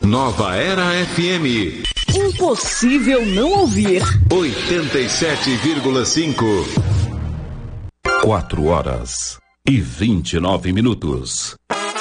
Nova Era FM. Impossível não ouvir. 87,5. 4 horas e 29 minutos.